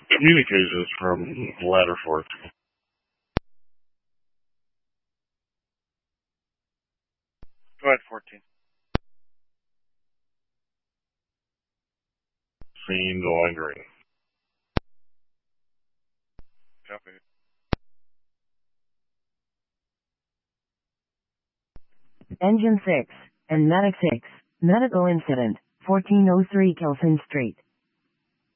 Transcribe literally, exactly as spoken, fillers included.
Communications from ladder fourth. Go ahead, fourteen. Seen the line green. Copy. Engine six and Medic six. Medical incident, fourteen oh three Kelson Street.